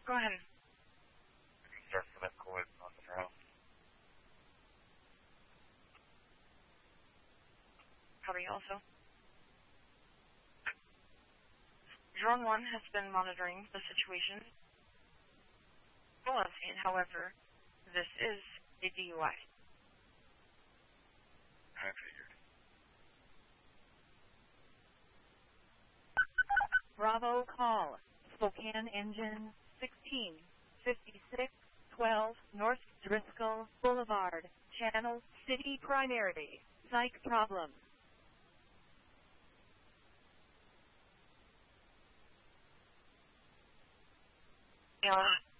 Go ahead. Start for that cold on the route. Copy also. Drone 1 has been monitoring the situation. However, this is a DUI. I figured. Bravo call. Spokane engine 165612 North Driscoll Boulevard. Channel City Primary. Psych problem. Yeah.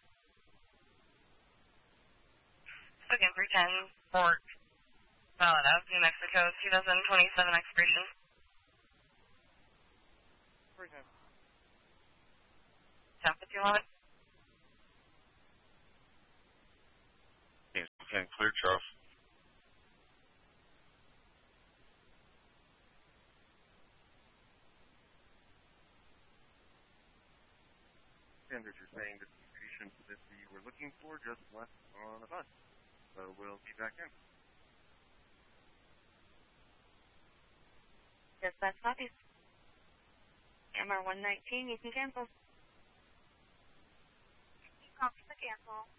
Spokane 310 Fort Valid Ave, New Mexico, 2027 expiration. 310. 10:51. Okay, clear, Charles. Sanders, you're saying that the patient that we were looking for just left on a bus. So we'll be back in. Yes, that's copies. MR 119, you can cancel. Copy the cancel.